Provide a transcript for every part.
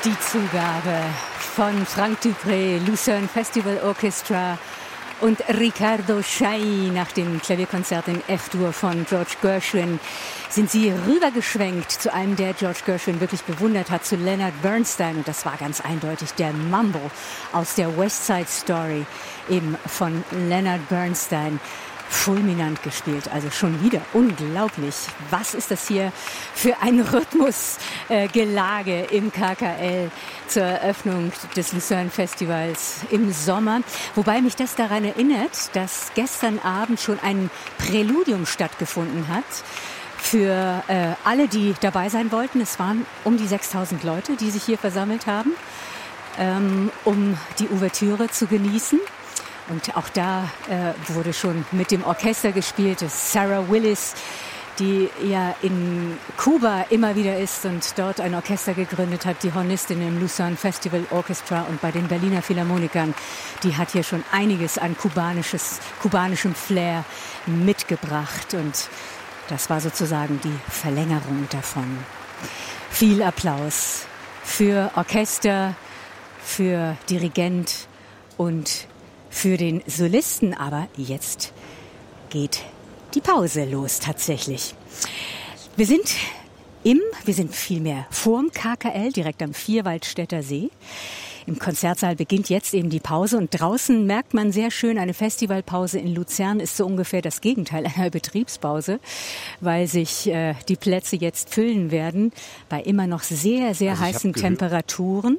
Die Zugabe von Frank Dupré, Lucerne Festival Orchestra und Riccardo Chailly nach dem Klavierkonzert in F-Dur von George Gershwin sind sie rübergeschwenkt zu einem, der George Gershwin wirklich bewundert hat, zu Leonard Bernstein. Und das war ganz eindeutig der Mambo aus der West Side Story, eben von Leonard Bernstein. Fulminant gespielt, also schon wieder unglaublich. Was ist das hier für ein Rhythmusgelage im KKL zur Eröffnung des Lucerne Festivals im Sommer? Wobei mich das daran erinnert, dass gestern Abend schon ein Präludium stattgefunden hat für alle, die dabei sein wollten. Es waren um die 6.000 Leute, die sich hier versammelt haben, um die Ouvertüre zu genießen. Und auch da wurde schon mit dem Orchester gespielt. Sarah Willis, die ja in Kuba immer wieder ist und dort ein Orchester gegründet hat, die Hornistin im Lucerne Festival Orchestra und bei den Berliner Philharmonikern, die hat hier schon einiges an kubanischem Flair mitgebracht. Und das war sozusagen die Verlängerung davon. Viel Applaus für Orchester, für Dirigent und für den Solisten, aber jetzt geht die Pause los tatsächlich. Wir sind vielmehr vorm KKL, direkt am Vierwaldstätter See. Im Konzertsaal beginnt jetzt eben die Pause und draußen merkt man sehr schön, eine Festivalpause in Luzern ist so ungefähr das Gegenteil einer Betriebspause, weil sich die Plätze jetzt füllen werden bei immer noch sehr, sehr heißen Temperaturen.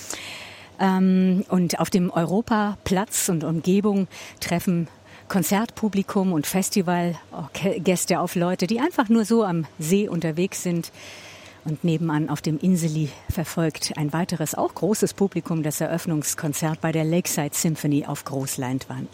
Und auf dem Europaplatz und Umgebung treffen Konzertpublikum und Festivalgäste auf Leute, die einfach nur so am See unterwegs sind. Und nebenan auf dem Inseli verfolgt ein weiteres, auch großes Publikum das Eröffnungskonzert bei der Lakeside Symphony auf Großleinwand.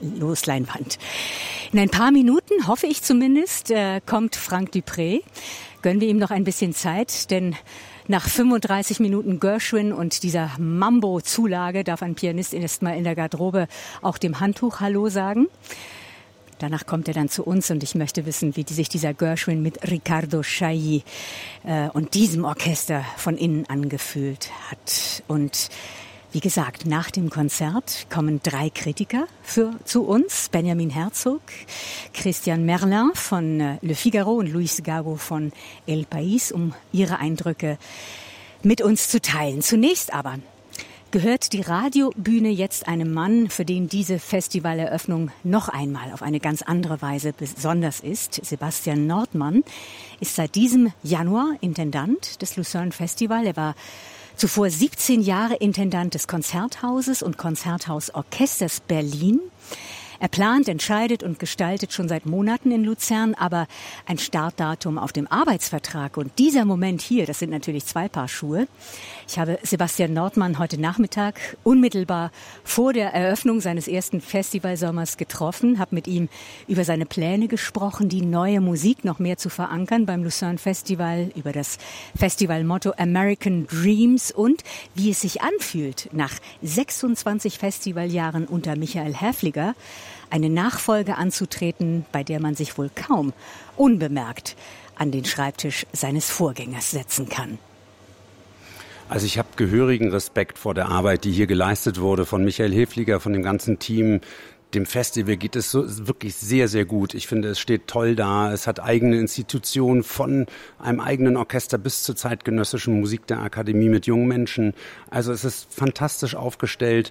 In ein paar Minuten, hoffe ich zumindest, kommt Frank Dupré. Gönnen wir ihm noch ein bisschen Zeit, denn nach 35 Minuten Gershwin und dieser Mambo-Zulage darf ein Pianist erst mal in der Garderobe auch dem Handtuch Hallo sagen. Danach kommt er dann zu uns und ich möchte wissen, wie sich dieser Gershwin mit Riccardo Chailly und diesem Orchester von innen angefühlt hat. Und wie gesagt, nach dem Konzert kommen 3 Kritiker zu uns. Benjamin Herzog, Christian Merlin von Le Figaro und Luis Gago von El País, um ihre Eindrücke mit uns zu teilen. Zunächst aber gehört die Radiobühne jetzt einem Mann, für den diese Festivaleröffnung noch einmal auf eine ganz andere Weise besonders ist. Sebastian Nordmann ist seit diesem Januar Intendant des Lucerne Festival. Er war zuvor 17 Jahre Intendant des Konzerthauses und Konzerthausorchesters Berlin. Er plant, entscheidet und gestaltet schon seit Monaten in Luzern, aber ein Startdatum auf dem Arbeitsvertrag. Und dieser Moment hier, das sind natürlich 2 Paar Schuhe. Ich habe Sebastian Nordmann heute Nachmittag unmittelbar vor der Eröffnung seines ersten Festivalsommers getroffen, habe mit ihm über seine Pläne gesprochen, die neue Musik noch mehr zu verankern beim Lucerne Festival, über das Festivalmotto American Dreams und wie es sich anfühlt, nach 26 Festivaljahren unter Michael Häfliger eine Nachfolge anzutreten, bei der man sich wohl kaum unbemerkt an den Schreibtisch seines Vorgängers setzen kann. Also ich habe gehörigen Respekt vor der Arbeit, die hier geleistet wurde von Michael Häfliger, von dem ganzen Team. Dem Festival geht es so wirklich sehr, sehr gut. Ich finde, es steht toll da. Es hat eigene Institutionen von einem eigenen Orchester bis zur zeitgenössischen Musik der Akademie mit jungen Menschen. Also es ist fantastisch aufgestellt.